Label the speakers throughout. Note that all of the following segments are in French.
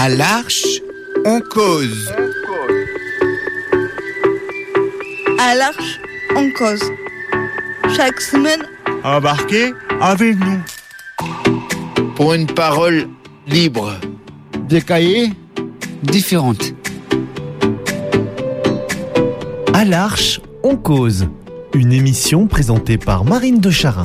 Speaker 1: À l'Arche, on cause.
Speaker 2: À l'Arche, on cause. Chaque semaine,
Speaker 3: embarquez avec nous.
Speaker 1: Pour une parole libre.
Speaker 4: Des cahiers
Speaker 5: différentes.
Speaker 6: À l'Arche, on cause. Une émission présentée par Marine de Charin.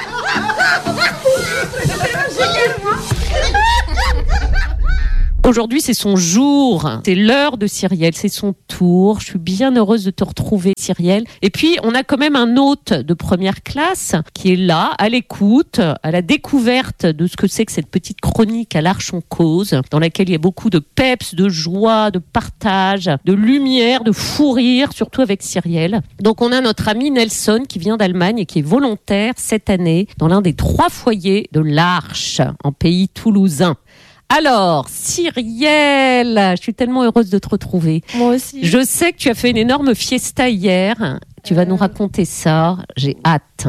Speaker 7: Aujourd'hui, c'est son jour. C'est l'heure de Cyrielle. C'est son tour. Je suis bien heureuse de te retrouver, Cyrielle. Et puis, on a quand même un hôte de première classe qui est là, à l'écoute, à la découverte de ce que c'est que cette petite chronique à l'Arche on cause, dans laquelle il y a beaucoup de peps, de joie, de partage, de lumière, de fou rire, surtout avec Cyrielle. Donc, on a notre ami Nelson qui vient d'Allemagne et qui est volontaire cette année dans l'un des 3 foyers de l'Arche, en pays toulousain. Alors, Cyrielle, je suis tellement heureuse de te retrouver.
Speaker 2: moi aussi.
Speaker 7: Je sais que tu as fait une énorme fiesta hier. Tu vas nous raconter ça. J'ai hâte.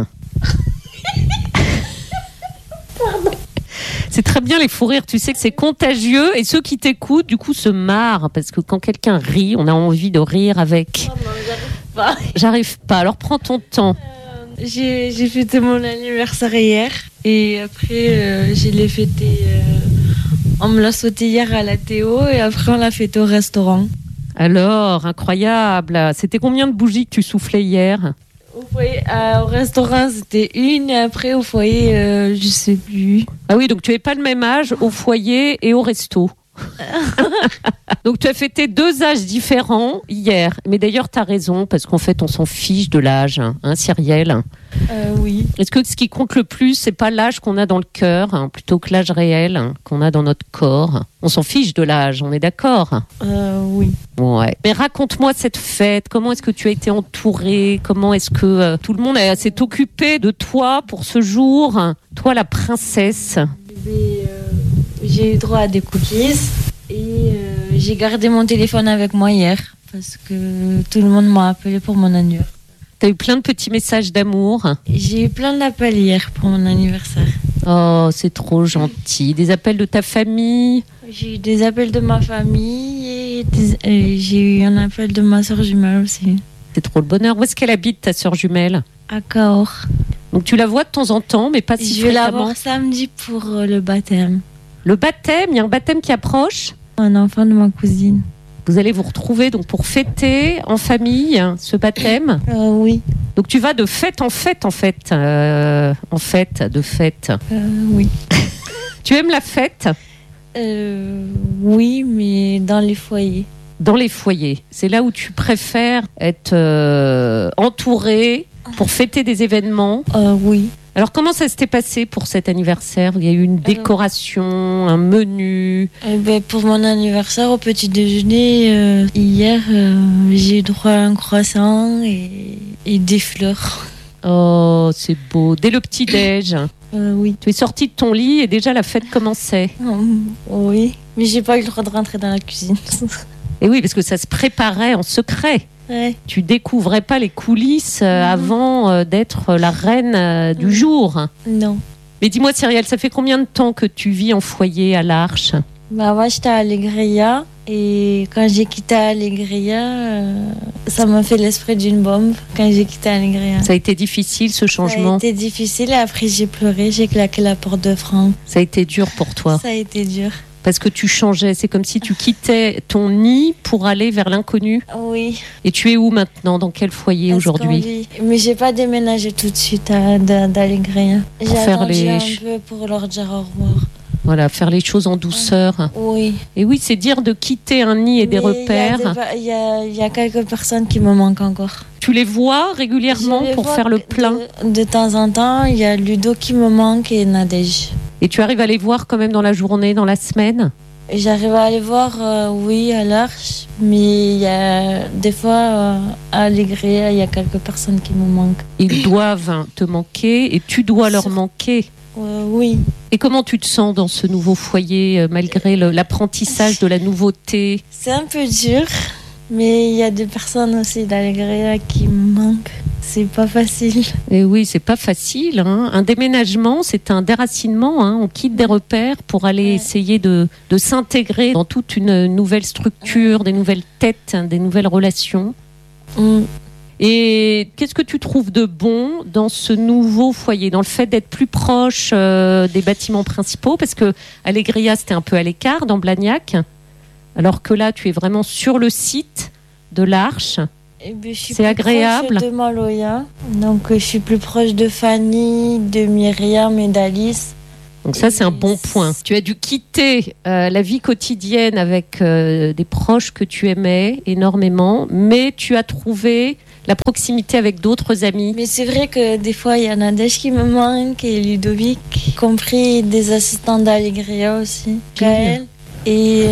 Speaker 7: C'est très bien les fous rires. Tu sais que c'est contagieux et ceux qui t'écoutent, du coup, se marrent parce que quand quelqu'un rit, on a envie de rire avec.
Speaker 2: Oh non,
Speaker 7: J'arrive pas. Alors prends ton temps.
Speaker 2: J'ai fêté mon anniversaire hier et après je l'ai fêté. On me l'a sauté hier à la Théo et après on l'a fêté au restaurant.
Speaker 7: Alors, incroyable. C'était combien de bougies que tu soufflais hier ?
Speaker 2: Au foyer, au restaurant c'était une et après au foyer je sais plus.
Speaker 7: Ah oui, donc tu n'avais pas le même âge au foyer et au resto. Donc tu as fêté 2 âges différents hier. Mais d'ailleurs tu as raison parce qu'en fait on s'en fiche de l'âge, hein, Cyrielle.
Speaker 2: Oui.
Speaker 7: Est-ce que ce qui compte le plus c'est pas l'âge qu'on a dans le cœur, hein, plutôt que l'âge réel, hein, qu'on a dans notre corps? On s'en fiche de l'âge, on est d'accord?
Speaker 2: Oui.
Speaker 7: Ouais. Mais raconte-moi cette fête. Comment est-ce que tu as été entourée? Comment est-ce que tout le monde s'est occupé de toi pour ce jour? Toi la princesse.
Speaker 2: J'ai eu droit à des cookies et j'ai gardé mon téléphone avec moi hier parce que tout le monde m'a appelé pour mon anniversaire.
Speaker 7: T'as eu plein de petits messages d'amour.
Speaker 2: J'ai eu plein d'appels hier pour mon anniversaire.
Speaker 7: Oh, c'est trop gentil. Des appels de ta famille?
Speaker 2: J'ai eu des appels de ma famille et j'ai eu un appel de ma soeur jumelle aussi.
Speaker 7: C'est trop le bonheur. Où est-ce qu'elle habite, ta sœur jumelle?
Speaker 2: À Cahors.
Speaker 7: Donc tu la vois de temps en temps, mais pas si
Speaker 2: Je vais la
Speaker 7: fréquemment.
Speaker 2: voir samedi pour le baptême.
Speaker 7: Le baptême, il y a un baptême qui approche.
Speaker 2: Un enfant de ma cousine.
Speaker 7: Vous allez vous retrouver donc pour fêter en famille ce baptême.
Speaker 2: Oui.
Speaker 7: Donc tu vas de fête en fête en fait. De fête.
Speaker 2: Oui.
Speaker 7: Tu aimes la fête?
Speaker 2: Oui, mais dans les foyers.
Speaker 7: Dans les foyers. C'est là où tu préfères être entourée pour fêter des événements.
Speaker 2: Oui.
Speaker 7: Alors comment ça s'était passé pour cet anniversaire? Il y a eu une décoration, un menu.
Speaker 2: Pour mon anniversaire, au petit déjeuner, hier, j'ai eu droit à un croissant et des fleurs.
Speaker 7: Oh, c'est beau. Dès le petit-déj.
Speaker 2: Oui.
Speaker 7: Tu es sortie de ton lit et déjà la fête commençait.
Speaker 2: Oui, mais j'ai pas eu le droit de rentrer dans la cuisine.
Speaker 7: Et oui, parce que ça se préparait en secret.
Speaker 2: Ouais.
Speaker 7: Tu découvrais pas les coulisses avant d'être la reine du jour.
Speaker 2: Non.
Speaker 7: Mais dis-moi, Cyrielle, ça fait combien de temps que tu vis en foyer à l'Arche?
Speaker 2: Moi, j'étais à Alegria et quand j'ai quitté Alegria, ça m'a fait l'esprit d'une bombe quand j'ai quitté Alegria.
Speaker 7: Ça a été difficile ce changement?
Speaker 2: Ça a été difficile et après j'ai pleuré, j'ai claqué la porte de francs.
Speaker 7: Ça a été dur pour toi?
Speaker 2: Ça a été dur.
Speaker 7: Parce que tu changeais, c'est comme si tu quittais ton nid pour aller vers l'inconnu.
Speaker 2: Oui.
Speaker 7: Et tu es où maintenant? Dans quel foyer aujourd'hui?
Speaker 2: Mais j'ai pas déménagé tout de suite d'Alegria. J'ai
Speaker 7: faire
Speaker 2: attendu un peu pour leur dire au revoir.
Speaker 7: Voilà, faire les choses en douceur.
Speaker 2: Oui.
Speaker 7: Et oui, c'est dire de quitter un nid et des repères.
Speaker 2: Il y a quelques personnes qui me manquent encore.
Speaker 7: Tu les vois régulièrement pour faire le plein?
Speaker 2: De temps en temps, il y a Ludo qui me manque et Nadège.
Speaker 7: Et tu arrives à les voir quand même dans la journée, dans la semaine?
Speaker 2: J'arrive à les voir, oui, à l'Arche. Mais il y a des fois, à Alegria, il y a quelques personnes qui me manquent.
Speaker 7: Ils doivent te manquer et tu dois leur manquer.
Speaker 2: Oui.
Speaker 7: Et comment tu te sens dans ce nouveau foyer, malgré l'apprentissage de la nouveauté?
Speaker 2: C'est un peu dur, mais il y a des personnes aussi d'Alegria qui me manquent. c'est pas facile.
Speaker 7: Et oui, c'est pas facile. Un déménagement, c'est un déracinement. On quitte des repères pour aller essayer de s'intégrer dans toute une nouvelle structure, des nouvelles têtes, des nouvelles relations. Et qu'est-ce que tu trouves de bon dans ce nouveau foyer, dans le fait d'être plus proche des bâtiments principaux? Parce que Allégria, c'était un peu à l'écart dans Blagnac, alors que là, tu es vraiment sur le site de l'Arche. C'est agréable.
Speaker 2: Je suis plus proche de Maloya, donc je suis plus proche de Fanny, de Myriam et d'Alice.
Speaker 7: Donc ça, c'est un bon point. Tu as dû quitter la vie quotidienne avec des proches que tu aimais énormément, mais tu as trouvé la proximité avec d'autres amis.
Speaker 2: Mais c'est vrai que des fois, il y a Nadège qui me manque et Ludovic, y compris des assistants d'Allégria aussi, Gaël. Et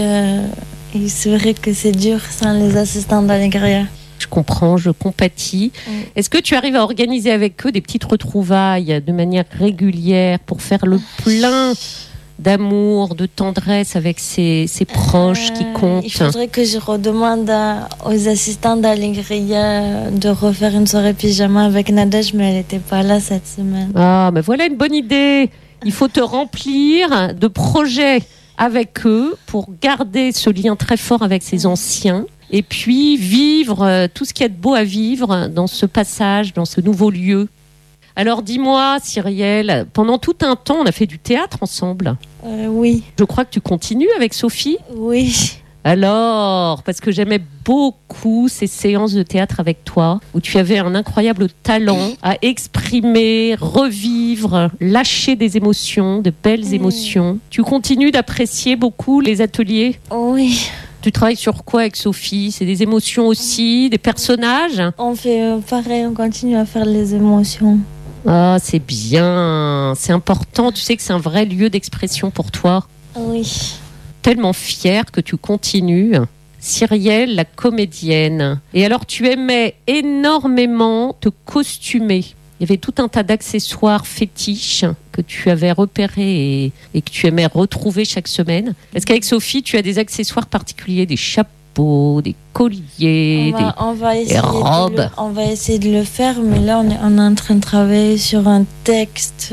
Speaker 2: c'est vrai que c'est dur sans les assistants d'Allégria.
Speaker 7: Je comprends, je compatis. Est-ce que tu arrives à organiser avec eux des petites retrouvailles de manière régulière pour faire le plein d'amour, de tendresse avec ses proches qui comptent?
Speaker 2: Il faudrait que je redemande aux assistants d'Allégria de refaire une soirée pyjama avec Nadège, mais elle n'était pas là cette semaine.
Speaker 7: Ah, mais voilà une bonne idée. Il faut te remplir de projets avec eux pour garder ce lien très fort avec ses anciens. Et puis vivre tout ce qu'il y a de beau à vivre dans ce passage, dans ce nouveau lieu. Alors dis-moi, Cyrielle, pendant tout un temps, on a fait du théâtre ensemble.
Speaker 2: Oui.
Speaker 7: Je crois que tu continues avec Sophie.
Speaker 2: Oui.
Speaker 7: Alors, parce que j'aimais beaucoup ces séances de théâtre avec toi, où tu avais un incroyable talent à exprimer, revivre, lâcher des émotions, de belles émotions. Tu continues d'apprécier beaucoup les ateliers?
Speaker 2: Oui.
Speaker 7: Tu travailles sur quoi avec Sophie? C'est des émotions aussi, des personnages?
Speaker 2: On fait pareil, on continue à faire les émotions.
Speaker 7: Ah, c'est bien, c'est important. Tu sais que c'est un vrai lieu d'expression pour toi.
Speaker 2: Oui.
Speaker 7: Tellement fière que tu continues. Cyrielle, la comédienne. Et alors, tu aimais énormément te costumer. Il y avait tout un tas d'accessoires fétiches que tu avais repérés et que tu aimais retrouver chaque semaine. Est-ce qu'avec Sophie, tu as des accessoires particuliers, des chapeaux, des colliers, des robes?
Speaker 2: On va essayer de le faire, mais là, on est en train de travailler sur un texte.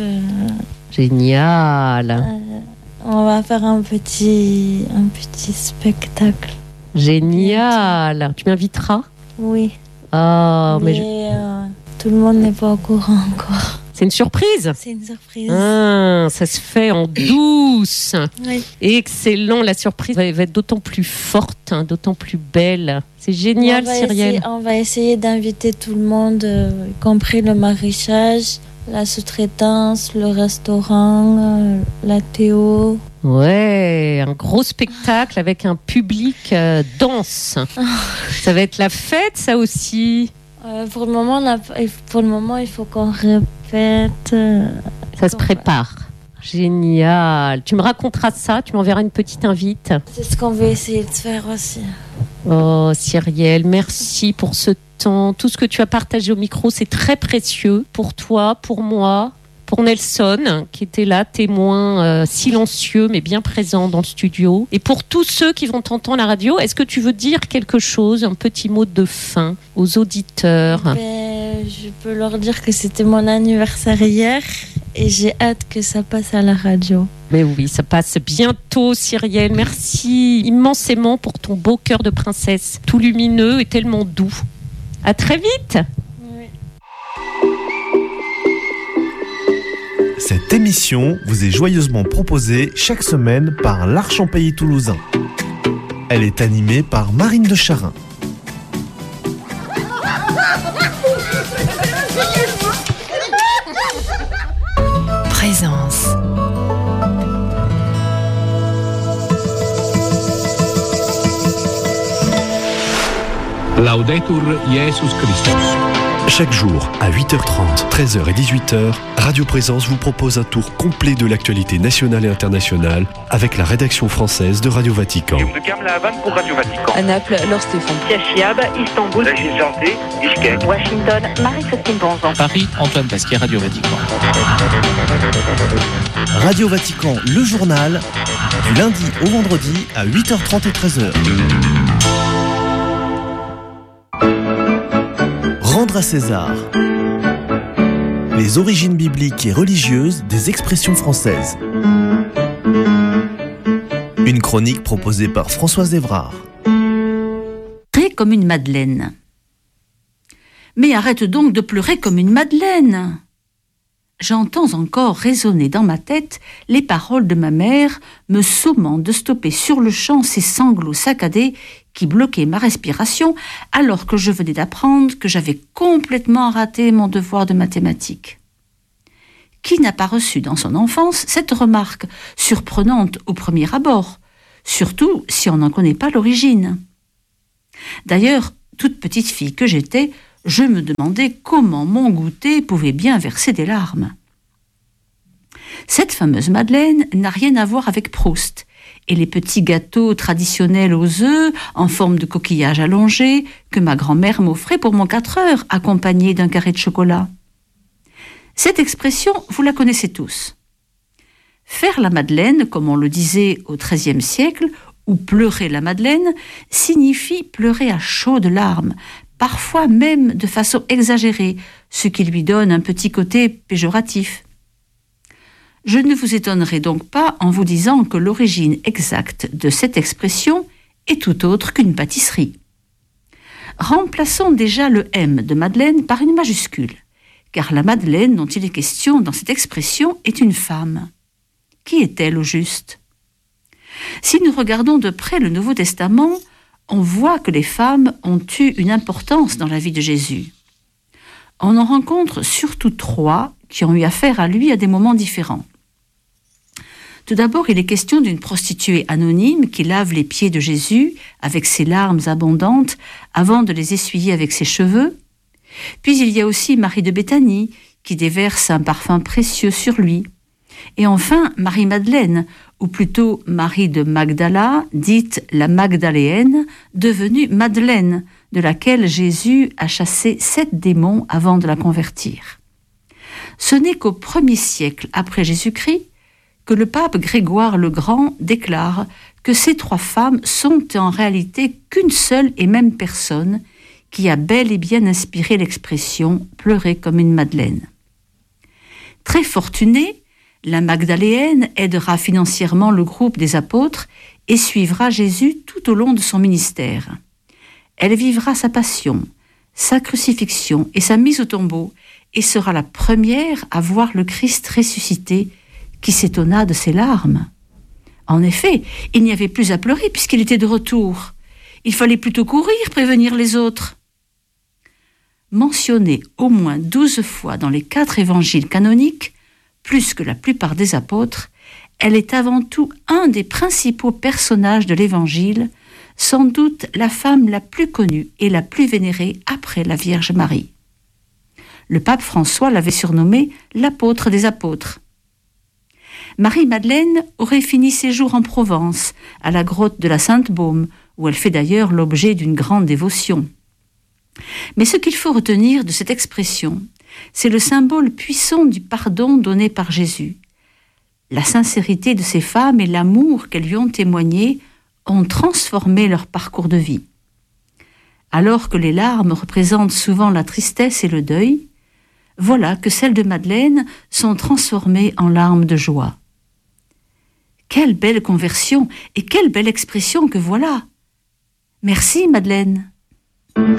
Speaker 7: Génial.
Speaker 2: On va faire un petit spectacle.
Speaker 7: Génial. Tu m'inviteras?
Speaker 2: Oui.
Speaker 7: Ah, mais
Speaker 2: tout le monde n'est pas au courant encore.
Speaker 7: C'est une surprise?
Speaker 2: C'est une surprise.
Speaker 7: Ah, ça se fait en douce.
Speaker 2: Oui.
Speaker 7: Excellent, la surprise va être d'autant plus forte, d'autant plus belle. C'est génial, Cyrielle.
Speaker 2: On va essayer d'inviter tout le monde, y compris le maraîchage, la sous-traitance, le restaurant, la Théo.
Speaker 7: Ouais, un gros spectacle avec un public dense. Ça va être la fête, ça aussi.
Speaker 2: Pour le moment, il faut qu'on répète.
Speaker 7: Ça se prépare. Génial. Tu me raconteras ça, tu m'enverras une petite invite.
Speaker 2: C'est ce qu'on veut essayer de faire aussi.
Speaker 7: Oh, Cyrielle, merci pour ce temps. Tout ce que tu as partagé au micro, c'est très précieux pour toi, pour moi, pour Nelson, qui était là, témoin silencieux mais bien présent dans le studio. Et pour tous ceux qui vont t'entendre à la radio, est-ce que tu veux dire quelque chose, un petit mot de fin aux auditeurs?
Speaker 2: Je peux leur dire que c'était mon anniversaire hier et j'ai hâte que ça passe à la radio.
Speaker 7: Mais oui, ça passe bientôt, Cyrielle. Merci immensément pour ton beau cœur de princesse, tout lumineux et tellement doux. À très vite.
Speaker 2: Oui.
Speaker 6: Cette émission vous est joyeusement proposée chaque semaine par l'Arche en Pays Toulousain. Elle est animée par Marine de Charin.
Speaker 4: Présence.
Speaker 8: Laudetur Jesus Christus.
Speaker 9: Chaque jour, à 8h30, 13h et 18h, Radio Présence vous propose un tour complet de l'actualité nationale et internationale avec la rédaction française de Radio Vatican.
Speaker 10: La Havane pour Radio Vatican.
Speaker 11: À Naples, Laure Stéphane.
Speaker 12: Cachiab, Istanbul.
Speaker 10: La Santé, Bishkek.
Speaker 12: Washington, Marie-Christine Bonzan.
Speaker 13: Paris, Antoine Pasquier, Radio Vatican.
Speaker 6: Radio Vatican, le journal, du lundi au vendredi à 8h30 et 13h. Rendre à César. Les origines bibliques et religieuses des expressions françaises. Une chronique proposée par Françoise Evrard.
Speaker 4: Pleurer comme une madeleine. Mais arrête donc de pleurer comme une madeleine. J'entends encore résonner dans ma tête les paroles de ma mère me sommant de stopper sur le champ ces sanglots saccadés qui bloquaient ma respiration alors que je venais d'apprendre que j'avais complètement raté mon devoir de mathématiques. Qui n'a pas reçu dans son enfance cette remarque, surprenante au premier abord, surtout si on n'en connaît pas l'origine? D'ailleurs, toute petite fille que j'étais, je me demandais comment mon goûter pouvait bien verser des larmes. Cette fameuse madeleine n'a rien à voir avec Proust et les petits gâteaux traditionnels aux œufs en forme de coquillage allongé que ma grand-mère m'offrait pour mon 4 heures accompagné d'un carré de chocolat. Cette expression, vous la connaissez tous. Faire la madeleine, comme on le disait au XIIIe siècle, ou pleurer la madeleine, signifie pleurer à chaudes larmes, parfois même de façon exagérée, ce qui lui donne un petit côté péjoratif. Je ne vous étonnerai donc pas en vous disant que l'origine exacte de cette expression est tout autre qu'une pâtisserie. Remplaçons déjà le M de Madeleine par une majuscule, car la Madeleine dont il est question dans cette expression est une femme. Qui est-elle au juste ? Si nous regardons de près le Nouveau Testament, on voit que les femmes ont eu une importance dans la vie de Jésus. On en rencontre surtout 3 qui ont eu affaire à lui à des moments différents. Tout d'abord, il est question d'une prostituée anonyme qui lave les pieds de Jésus avec ses larmes abondantes avant de les essuyer avec ses cheveux. Puis il y a aussi Marie de Béthanie qui déverse un parfum précieux sur lui. Et enfin, Marie-Madeleine, ou plutôt Marie de Magdala, dite la Magdaléenne, devenue Madeleine, de laquelle Jésus a chassé 7 démons avant de la convertir. Ce n'est qu'au 1er siècle après Jésus-Christ que le pape Grégoire le Grand déclare que ces 3 femmes sont en réalité qu'une seule et même personne qui a bel et bien inspiré l'expression « pleurer comme une madeleine ». Très fortunée, la Magdaléenne aidera financièrement le groupe des apôtres et suivra Jésus tout au long de son ministère. Elle vivra sa passion, sa crucifixion et sa mise au tombeau et sera la première à voir le Christ ressuscité qui s'étonna de ses larmes. En effet, il n'y avait plus à pleurer puisqu'il était de retour. Il fallait plutôt courir, prévenir les autres. Mentionnée au moins 12 fois dans les 4 évangiles canoniques, plus que la plupart des apôtres, elle est avant tout un des principaux personnages de l'Évangile, sans doute la femme la plus connue et la plus vénérée après la Vierge Marie. Le pape François l'avait surnommée l'apôtre des apôtres. Marie-Madeleine aurait fini ses jours en Provence, à la grotte de la Sainte-Baume, où elle fait d'ailleurs l'objet d'une grande dévotion. Mais ce qu'il faut retenir de cette expression, c'est le symbole puissant du pardon donné par Jésus. La sincérité de ces femmes et l'amour qu'elles lui ont témoigné ont transformé leur parcours de vie. Alors que les larmes représentent souvent la tristesse et le deuil, voilà que celles de Madeleine sont transformées en larmes de joie. Quelle belle conversion et quelle belle expression que voilà! Merci Madeleine.